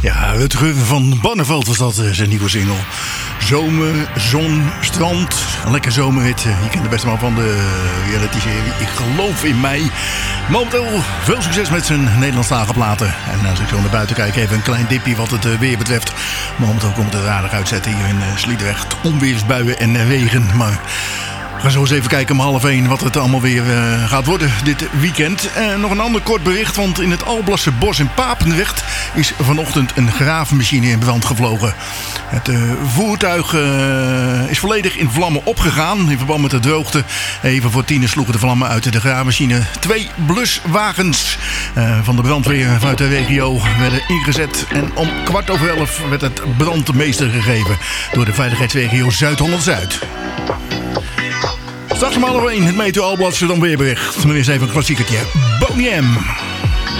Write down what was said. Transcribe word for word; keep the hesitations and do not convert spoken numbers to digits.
Ja, Rutger van Barneveld was dat, zijn nieuwe single. Zomer, zon, strand. Een lekker zomerhit. Je kent de beste man van de reality-serie Ik geloof in mij. Momenteel veel succes met zijn Nederlandstalige platen. En als ik zo naar buiten kijk, even een klein dipje wat het weer betreft. Momenteel komt het er aardig uitzetten hier in Sliedrecht. Onweersbuien en regen, maar... We gaan zo eens even kijken om half één wat het allemaal weer uh, gaat worden dit weekend. Uh, nog een ander kort bericht, want in het Alblasse bos in Papendrecht is vanochtend een graafmachine in brand gevlogen. Het uh, voertuig uh, is volledig in vlammen opgegaan in verband met de droogte. Even voor tien sloegen de vlammen uit de graafmachine. Twee bluswagens uh, van de brandweer vanuit de regio werden ingezet. En om kwart over elf werd het brandmeester gegeven door de veiligheidsregio Zuid-Holland-Zuid. Straks om half één het Meteo Alblasse dan weerbericht. Maar eerst even een klassiekertje. Boney M.